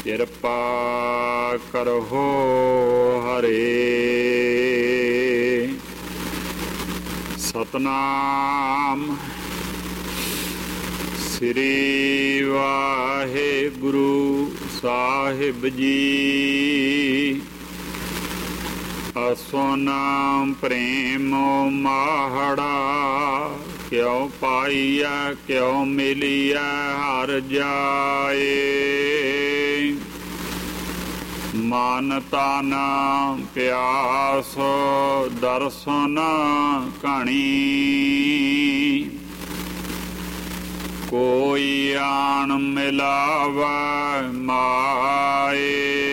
ਕਿਰਪਾ ਕਰਹੁ ਹਰੇ। ਸਤਨਾਮ ਸ੍ਰੀ ਵਾਹਿਗੁਰੂ ਸਾਹਿਬ ਜੀ। ਅਸੋ ਨਾਮ ਪ੍ਰੇਮ ਮਾਹੜਾ, ਕਿਉ ਪਾਈਐ ਕਿਉ ਮਿਲੀਐ ਹਰ ਜਾਏ। ਮਨ ਤਨ ਪਿਆਸ ਦਰਸ਼ਨ ਘਣੀ, ਕੋਈ ਆਣ ਮਿਲਾਵੈ ਮਾਏ।